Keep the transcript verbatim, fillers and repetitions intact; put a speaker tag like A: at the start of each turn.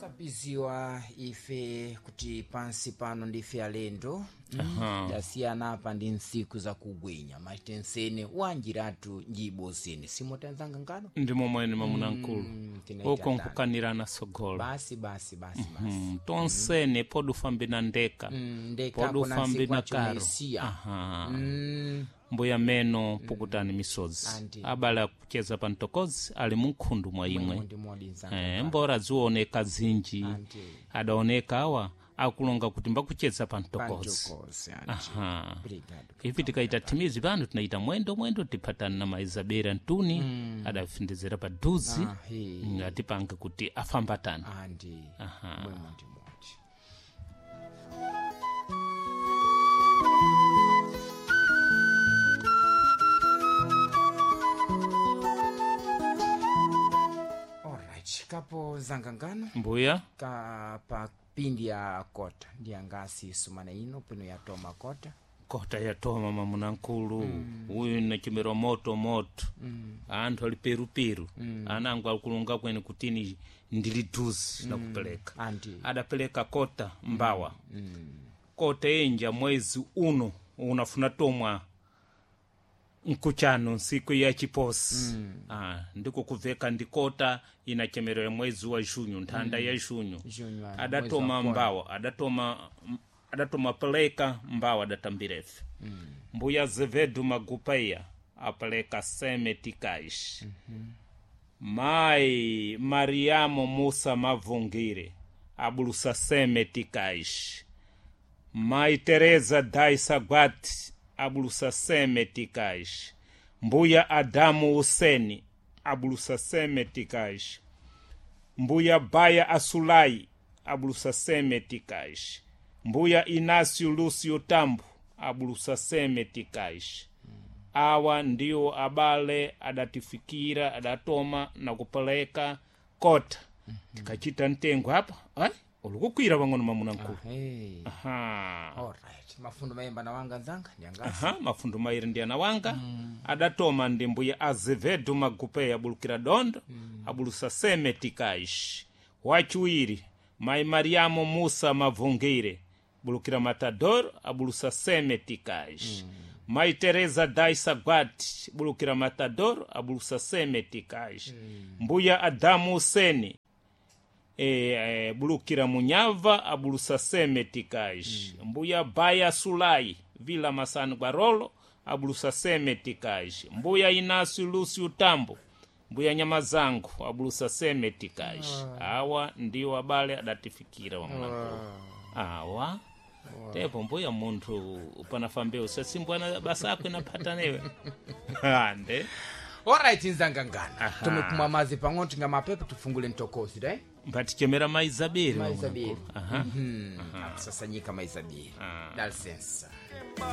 A: sapiziwa ife kuti pansi pano ndife alendo mm, yasiyana apa ndi ntsiku za kugwinya matensene wanjiratu njibo zene simotanzanga ngano
B: ndimo mwene mamunankulu mm, uko nkukanirana sogola
A: basi basi basi basi
B: mm, tonsene mm. podufambi na ndeka
A: mm, ndeka
B: podufambi na karo
A: aha mm.
B: mbuya meno pukutani misozi
A: Andi.
B: abala kucheza pantokozi ali munkhundu mwa imwe eh, mbora ziwoneka zinji
A: Andi.
B: adaoneka awa akulonga kuti mbakucheza pantokozi aha ivi tikaita timizi pano tunaita mwendo mwendo tipatana na maizabera ntuni mm. adafindizira paduzi ah, hey. ngatipange kuti afambatana
A: andi
B: aha
A: mwemo ndi mochi kapo zangangano
B: mbuya
A: ka pa pindi ya kota ndiangasi sumana ino pino ya toma kota
B: kota ya toma mamunankulu uyu mm. na chimero moto moto mm. anthu ali peru peru mm. anangu alikulunga kwene kutini ndiliduzi mm. na kupeleka
A: Andi.
B: adapeleka kota mbawa
A: mm. Mm.
B: kota enja mwezi uno unafuna tomwa nkuchano siku ya chiposi mm. ah, ndiko kuveka ndikota inachemero ya mwezi wa junyo ntanda mm. ya junyo adatoma mbawa adatoma adatoma peleka mbawa datambirefe mm. mbuya Zevedu Magupaya apeleka seme tikaish mm-hmm. mai Mariamo Musa Mavungire abulusa seme tikaish mai Teresa Daisagwati abulusa seme tikaish mbuya Adamu Useni abulusa seme tikaish mbuya Baya Asulai abulusa seme tikaish mbuya Inasio Lucio Tambu abulusa seme tikaish awa ndio abale adatifikira adatoma na kupeleka kota mm-hmm. tikachita ntengo hapa ai ulukukwira bangono mamunankulu
A: ah, hey.
B: aha
A: alright mafundo mayemba na wanga nzanga ndiangasi
B: aha mafundo mayiri ndi ana wanga mm. adatoma ndi mbuya Azevedu Magupaya abulukira dondo mm. abulusa seme tikaish wachuiri mai Mariamo Musa Mavungire bulukira Matador abulusa seme tikaish mm. mai Teresa Daisagwati bulukira Matador abulusa seme tikaish mm. mbuya Adamu Useni e, e bulukira Munyava abulusa seme tikaish mm. mbuya Baya Sulai Vila Masani Gwarolo abulusa seme tikaish mbuya Inasio Lucio Tambo mbuya Nyamazangu abulusa seme tikaish oh. awa ndio abale adatifikira wamulankulu oh. awa wow. tepo mbuya muntu upanafambe usasimbwana basa yako inapata newe ande
A: alright nzangangana tumekumwa mazi pang'ono tinga mapepe tufungule ntokozi dai
B: mbatichemera maizabiri
A: maizabiri
B: aha
A: mhm sasa nyika maizabiri dal sense